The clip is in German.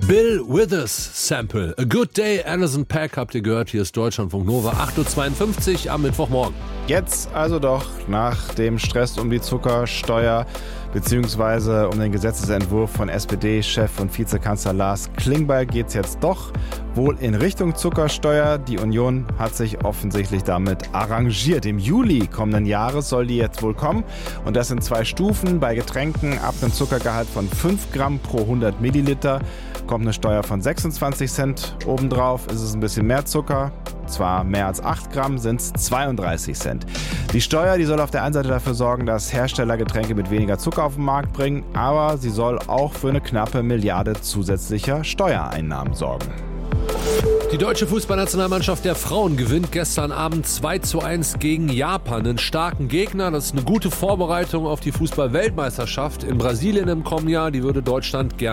Bill Withers Sample. A Good Day, Alison Paak habt ihr gehört. Hier ist Deutschlandfunk Nova, 8.52 Uhr am Mittwochmorgen. Jetzt also doch nach dem Stress um die Zuckersteuer bzw. um den Gesetzesentwurf von SPD-Chef und Vizekanzler Lars Klingbeil geht es jetzt doch wohl in Richtung Zuckersteuer. Die Union hat sich offensichtlich damit arrangiert. Im Juli kommenden Jahres soll die jetzt wohl kommen. Und das in 2 Stufen. Bei Getränken ab einem Zuckergehalt von 5 Gramm pro 100 Milliliter kommt eine Steuer von 26 Cent obendrauf. Ist es ein bisschen mehr Zucker, zwar mehr als 8 Gramm, sind es 32 Cent. Die Steuer, die soll auf der einen Seite dafür sorgen, dass Hersteller Getränke mit weniger Zucker auf den Markt bringen, aber sie soll auch für eine knappe Milliarde zusätzlicher Steuereinnahmen sorgen. Die deutsche Fußballnationalmannschaft der Frauen gewinnt gestern Abend 2:1 gegen Japan. Einen starken Gegner, das ist eine gute Vorbereitung auf die Fußball-Weltmeisterschaft in Brasilien im kommenden Jahr. Die würde Deutschland gerne